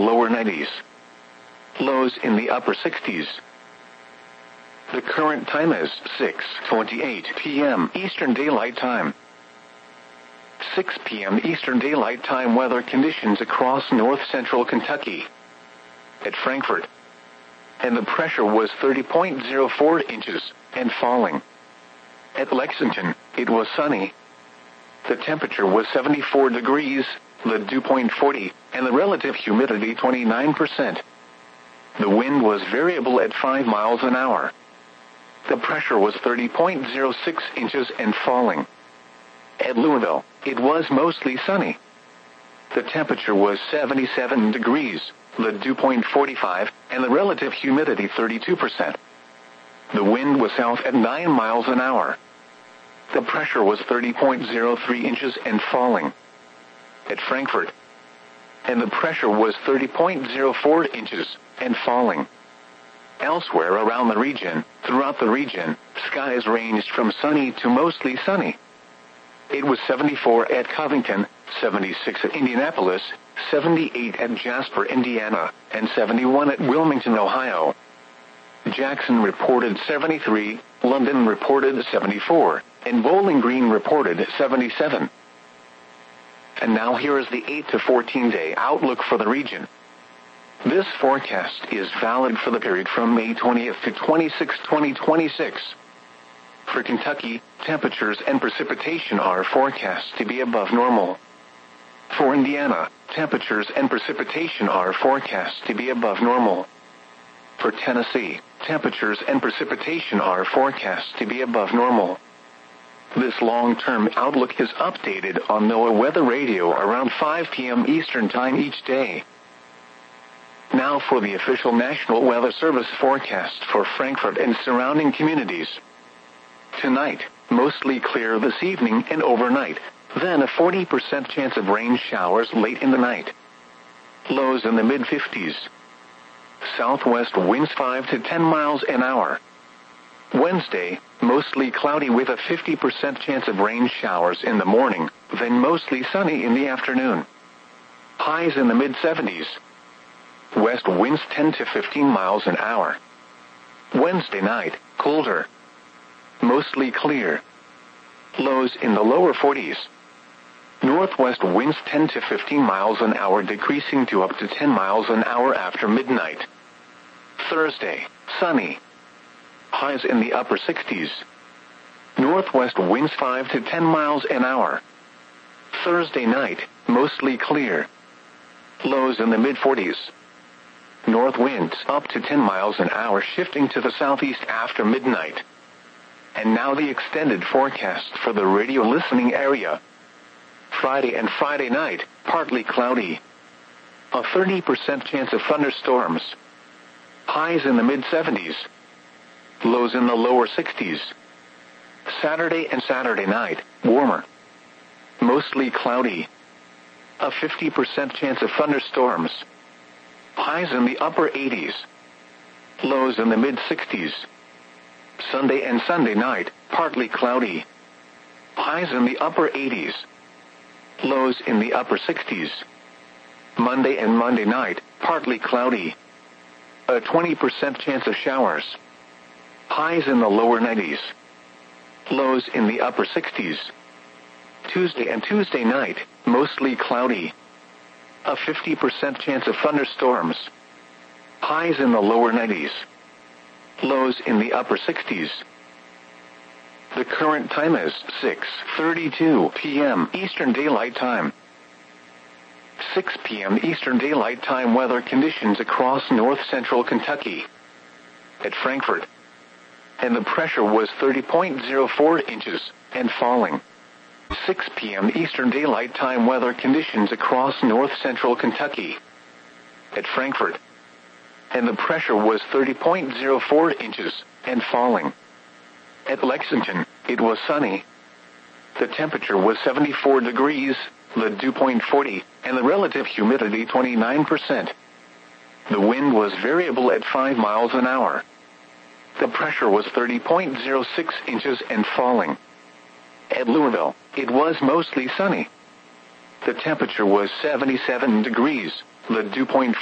lower 90s. Lows in the upper 60s. The current time is 6:28 p.m. Eastern Daylight Time. 6 p.m. Eastern Daylight Time weather conditions across north-central Kentucky. At Frankfort. And the pressure was 30.04 inches, and falling. At Lexington, it was sunny. The temperature was 74 degrees, the dew point 40, and the relative humidity 29%. The wind was variable at 5 miles an hour. The pressure was 30.06 inches and falling. At Louisville, it was mostly sunny. The temperature was 77 degrees, the dew point 45, and the relative humidity 32%. The wind was south at 9 miles an hour. The pressure was 30.03 inches and falling. At Frankfort. And the pressure was 30.04 inches and falling. Elsewhere around the region, throughout the region, skies ranged from sunny to mostly sunny. It was 74 at Covington, 76 at Indianapolis, 78 at Jasper, Indiana, and 71 at Wilmington, Ohio. Jackson reported 73, London reported 74, and Bowling Green reported 77. And now here is the 8 to 14-day outlook for the region. This forecast is valid for the period from May 20th to 26, 2026. For Kentucky, temperatures and precipitation are forecast to be above normal. For Indiana, temperatures and precipitation are forecast to be above normal. For Tennessee, temperatures and precipitation are forecast to be above normal. This long-term outlook is updated on NOAA Weather Radio around 5 p.m. Eastern Time each day. Now for the official National Weather Service forecast for Frankfort and surrounding communities. Tonight, mostly clear this evening and overnight, then a 40% chance of rain showers late in the night. Lows in the mid-50s. Southwest winds 5 to 10 miles an hour. Wednesday, mostly cloudy with a 50% chance of rain showers in the morning, then mostly sunny in the afternoon. Highs in the mid-70s. West winds 10 to 15 miles an hour. Wednesday night, colder. Mostly clear. Lows in the lower 40s. Northwest winds 10 to 15 miles an hour, decreasing to up to 10 miles an hour after midnight. Thursday, sunny. Highs in the upper 60s. Northwest winds 5 to 10 miles an hour. Thursday night, mostly clear. Lows in the mid-40s. North winds up to 10 miles an hour, shifting to the southeast after midnight. And now the extended forecast for the radio listening area. Friday and Friday night, partly cloudy. A 30% chance of thunderstorms. Highs in the mid-70s. Lows in the lower 60s. Saturday and Saturday night, warmer. Mostly cloudy. A 50% chance of thunderstorms. Highs in the upper 80s. Lows in the mid-60s. Sunday and Sunday night, partly cloudy. Highs in the upper 80s. Lows in the upper 60s. Monday and Monday night, partly cloudy. A 20% chance of showers. Highs in the lower 90s. Lows in the upper 60s. Tuesday and Tuesday night, mostly cloudy. A 50% chance of thunderstorms. Highs in the lower 90s. Lows in the upper 60s. The current time is 6:32 p.m. Eastern Daylight Time. 6 p.m. Eastern Daylight Time weather conditions across north-central Kentucky. At Frankfort. And the pressure was 30.04 inches and falling. 6 p.m. Eastern Daylight Time weather conditions across north-central Kentucky. At Frankfort. And the pressure was 30.04 inches and falling. At Lexington, it was sunny. The temperature was 74 degrees, the dew point 40, and the relative humidity 29%. The wind was variable at 5 miles an hour. The pressure was 30.06 inches and falling. At Louisville, it was mostly sunny. The temperature was 77 degrees, the dew point